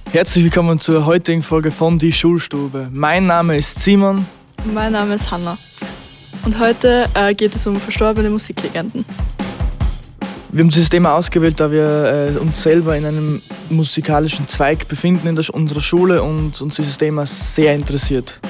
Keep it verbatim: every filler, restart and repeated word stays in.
Herzlich willkommen zur heutigen Folge von Die Schulstube. Mein Name ist Simon. Mein Name ist Hanna. Und heute äh, geht es um verstorbene Musiklegenden. Wir haben dieses Thema ausgewählt, da wir äh, uns selber in einem musikalischen Zweig befinden in der, unserer Schule und uns dieses Thema sehr interessiert.